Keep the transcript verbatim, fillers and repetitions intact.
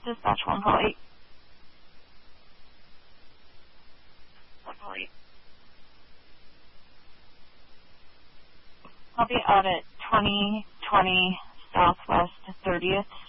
Dispatch one call eight. one call eight. I'll be out at twenty twenty Southwest thirtieth.